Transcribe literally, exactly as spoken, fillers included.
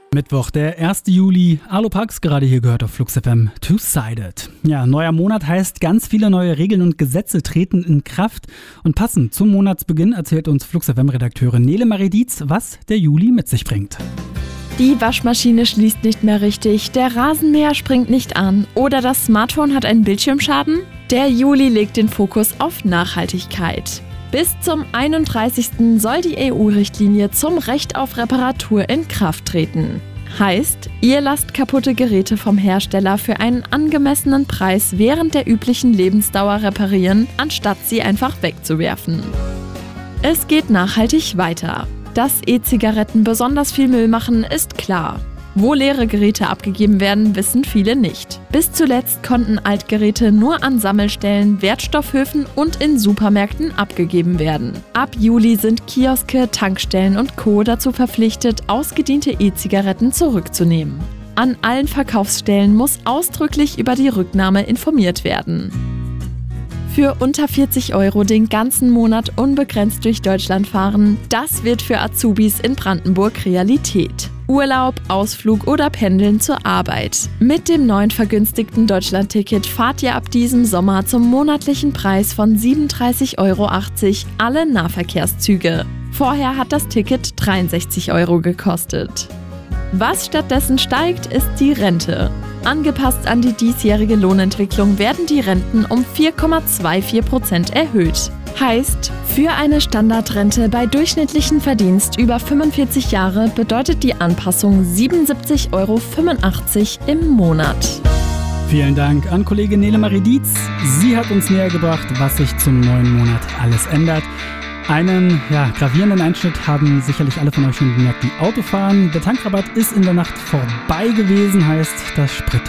Mittwoch, der erste Juli. Alopax, gerade hier gehört auf Flux F M, Two-Sided. Ja, neuer Monat heißt, ganz viele neue Regeln und Gesetze treten in Kraft. Und passend zum Monatsbeginn erzählt uns Flux F M-Redakteurin Nele Marie Dietz, was der Juli mit sich bringt. Die Waschmaschine schließt nicht mehr richtig, der Rasenmäher springt nicht an oder das Smartphone hat einen Bildschirmschaden? Der Juli legt den Fokus auf Nachhaltigkeit. Bis zum einunddreißigsten soll die E U-Richtlinie zum Recht auf Reparatur in Kraft treten. Heißt, ihr lasst kaputte Geräte vom Hersteller für einen angemessenen Preis während der üblichen Lebensdauer reparieren, anstatt sie einfach wegzuwerfen. Es geht nachhaltig weiter. Dass E-Zigaretten besonders viel Müll machen, ist klar. Wo leere Geräte abgegeben werden, wissen viele nicht. Bis zuletzt konnten Altgeräte nur an Sammelstellen, Wertstoffhöfen und in Supermärkten abgegeben werden. Ab Juli sind Kioske, Tankstellen und Co. dazu verpflichtet, ausgediente E-Zigaretten zurückzunehmen. An allen Verkaufsstellen muss ausdrücklich über die Rücknahme informiert werden. Für unter vierzig Euro den ganzen Monat unbegrenzt durch Deutschland fahren, das wird für Azubis in Brandenburg Realität. Urlaub, Ausflug oder Pendeln zur Arbeit. Mit dem neuen vergünstigten Deutschland-Ticket fahrt ihr ab diesem Sommer zum monatlichen Preis von siebenunddreißig Euro achtzig alle Nahverkehrszüge. Vorher hat das Ticket dreiundsechzig Euro gekostet. Was stattdessen steigt, ist die Rente. Angepasst an die diesjährige Lohnentwicklung werden die Renten um vier Komma vierundzwanzig Prozent erhöht. Heißt, für eine Standardrente bei durchschnittlichem Verdienst über fünfundvierzig Jahre bedeutet die Anpassung siebenundsiebzig Euro fünfundachtzig im Monat. Vielen Dank an Kollegin Nele Marie Dietz. Sie hat uns näher gebracht, was sich zum neuen Monat alles ändert. Einen ja, gravierenden Einschnitt haben sicherlich alle von euch schon bemerkt, die Auto fahren. Der Tankrabatt ist in der Nacht vorbei gewesen, heißt, das Sprit